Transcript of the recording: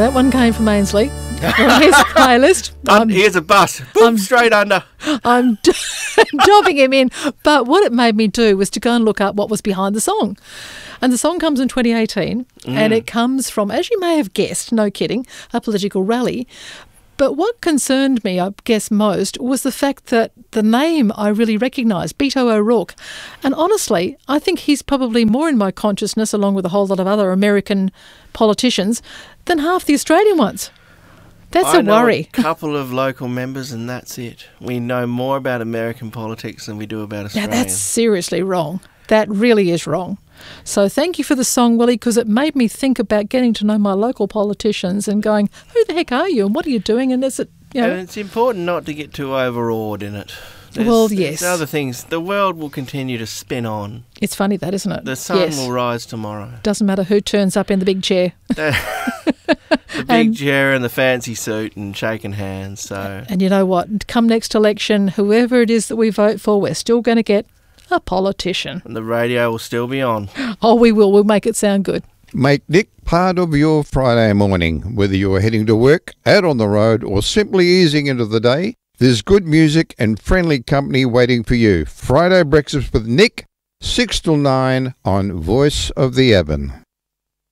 that one came from Ainsley. Well, here's a playlist. Here's a bus. Boom, straight under. I'm dobbing him in. But what it made me do was to go and look up what was behind the song. And the song comes in 2018, and it comes from, as you may have guessed, no kidding, a political rally. But what concerned me, I guess, most was the fact that the name I really recognised, Beto O'Rourke. And honestly, I think he's probably more in my consciousness, along with a whole lot of other American politicians, than half the Australian ones. That's a worry. I know a couple of local members and that's it. We know more about American politics than we do about Australian. Now, that's seriously wrong. That really is wrong. So thank you for the song, Willie, because it made me think about getting to know my local politicians and going, who the heck are you and what are you doing? And is it, you know... And it's important not to get too overawed in it. Yes. There's other things. The world will continue to spin on. It's funny that, isn't it? The sun will rise tomorrow. Doesn't matter who turns up in the big chair. The big chair and the fancy suit and shaking hands. So. And you know what? Come next election, whoever it is that we vote for, we're still going to get a politician. And the radio will still be on. Oh, we will. We'll make it sound good. Make Nick part of your Friday morning. Whether you're heading to work, out on the road, or simply easing into the day, there's good music and friendly company waiting for you. Friday Breakfast with Nick, 6 till 9 on Voice of the Avon.